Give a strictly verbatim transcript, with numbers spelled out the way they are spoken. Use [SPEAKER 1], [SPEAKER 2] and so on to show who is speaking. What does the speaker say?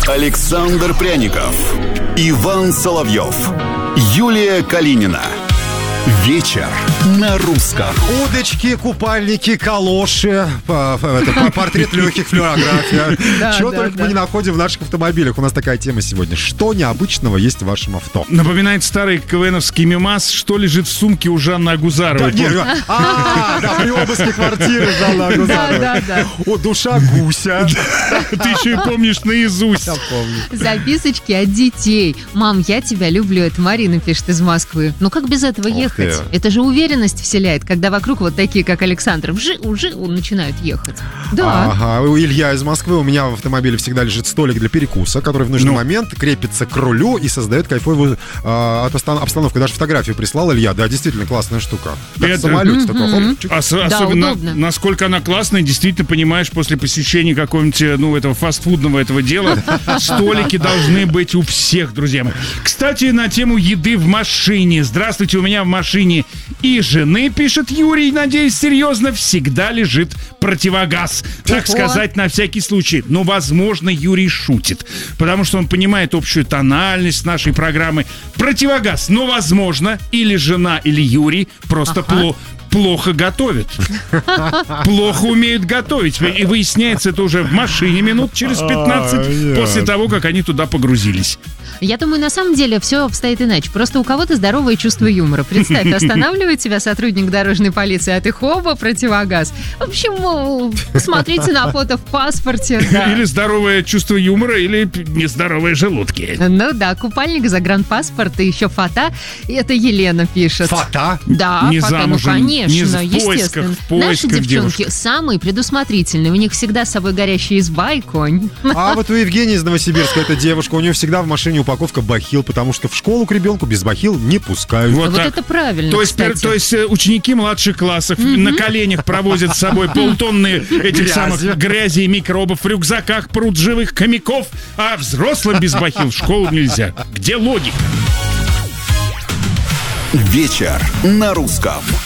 [SPEAKER 1] Александр Пряников, Иван Соловьев, Юлия Калинина. Вечер на русском.
[SPEAKER 2] Удочки, купальники, калоши, портрет легких, флюорография. Чего только мы не находим в наших автомобилях. У нас такая тема сегодня. Что необычного есть в вашем авто?
[SPEAKER 3] Напоминает старый КВНовский мемас, что лежит в сумке у Жанны Агузаровой.
[SPEAKER 2] А, да, при обыске квартиры Жанны Агузаровой. Да, да, да. О, душа гуся.
[SPEAKER 3] Ты еще и помнишь наизусть.
[SPEAKER 2] Я помню.
[SPEAKER 4] Записочки от детей. Мам, я тебя люблю. Это Марина пишет из Москвы. Ну как без этого ехать? Это же уверенность вселяет, когда вокруг вот такие, как Александр, вжи, уже начинают ехать. Да.
[SPEAKER 2] Ага, Илья из Москвы. У меня в автомобиле всегда лежит столик для перекуса, который в нужный ну. момент крепится к рулю и создает кайфовую э, обстановку. Даже фотографию прислал Илья. Да, действительно классная штука. Как
[SPEAKER 3] Это...
[SPEAKER 2] в самолете такой.
[SPEAKER 4] Mm-hmm.
[SPEAKER 3] Ос- да, особенно, удобно. Насколько она классная, действительно понимаешь, после посещения какого-нибудь, ну, этого фастфудного этого дела, столики должны быть у всех, друзья мои. Кстати, на тему еды в машине. Здравствуйте, у меня в машине и жены, пишет Юрий, надеюсь, серьезно, всегда лежит противогаз. Так
[SPEAKER 4] Ого.
[SPEAKER 3] сказать, на всякий случай. Но, возможно, Юрий шутит, потому что он понимает общую тональность нашей программы. Противогаз, но, возможно, или жена, или Юрий просто ага. плохо плохо готовят. Плохо умеют готовить. И выясняется это уже в машине минут через пятнадцать после того, как они туда погрузились.
[SPEAKER 4] Я думаю, на самом деле все обстоит иначе. Просто у кого-то здоровое чувство юмора. Представь, останавливает тебя сотрудник дорожной полиции, а ты хоба, противогаз. В общем, смотрите на фото в паспорте. Да.
[SPEAKER 3] Или здоровое чувство юмора, или нездоровые желудки.
[SPEAKER 4] Ну да, купальник, загранпаспорт и еще фото. Это Елена пишет.
[SPEAKER 2] Фото?
[SPEAKER 4] Да,
[SPEAKER 3] не
[SPEAKER 4] фото,
[SPEAKER 3] замужем,
[SPEAKER 4] ну конечно,
[SPEAKER 3] не в
[SPEAKER 4] естественно.
[SPEAKER 3] поисках, в поисках
[SPEAKER 4] Наши девчонки
[SPEAKER 3] девушки.
[SPEAKER 4] самые предусмотрительные. У них всегда с собой горящая изба и конь.
[SPEAKER 2] А вот у Евгении из Новосибирска, эта девушка, у нее всегда в машине упаковка бахил, потому что в школу к ребенку без бахил не пускают.
[SPEAKER 4] Вот, вот это правильно,
[SPEAKER 3] то есть,
[SPEAKER 4] кстати.
[SPEAKER 3] То есть ученики младших классов mm-hmm. на коленях провозят с собой полтонны этих
[SPEAKER 2] грязи.
[SPEAKER 3] самых грязи и микробов, в рюкзаках прут живых хомяков, а взрослым без бахил в школу нельзя. Где логика?
[SPEAKER 1] Вечер на русском.